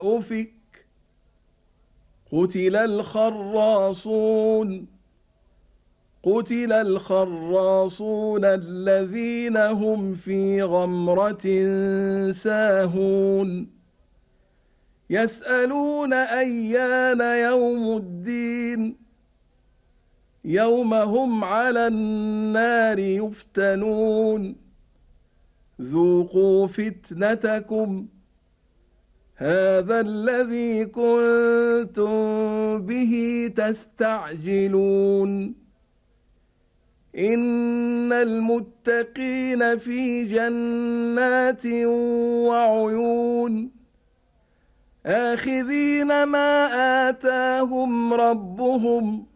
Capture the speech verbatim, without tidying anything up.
أُفِكَ قُتِلَ الْخَرَّاصُونَ قُتِلَ الْخَرَّاصُونَ الَّذِينَ هُمْ فِي غَمْرَةٍ سَاهُونَ يَسْأَلُونَ أَيَّانَ يَوْمُ الدِّينِ يَوْمَ هُمْ عَلَى النَّارِ يُفْتَنُونَ ذُوقُوا فِتْنَتَكُمْ هَذَا الَّذِي كُنتُم بِهِ تَسْتَعْجِلُونَ إِنَّ الْمُتَّقِينَ فِي جَنَّاتٍ وَعُيُونٍ آخِذِينَ مَا آتَاهُمْ رَبُّهُمْ